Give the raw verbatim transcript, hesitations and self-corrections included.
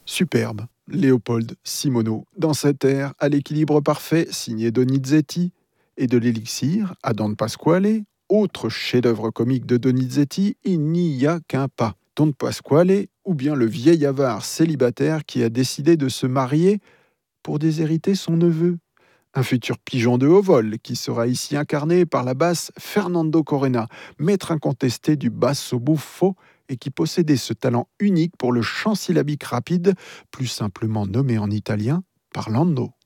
Superbe, Léopold Simoneau, dans cet air à l'équilibre parfait signé Donizetti, et de l'élixir à Don Pasquale, autre chef-d'œuvre comique de Donizetti, il n'y a qu'un pas. Don Pasquale, ou bien le vieil avare célibataire qui a décidé de se marier pour déshériter son neveu. Un futur pigeon de haut vol qui sera ici incarné par la basse Fernando Corena, maître incontesté du basso buffo et qui possédait ce talent unique pour le chant syllabique rapide, plus simplement nommé en italien parlando.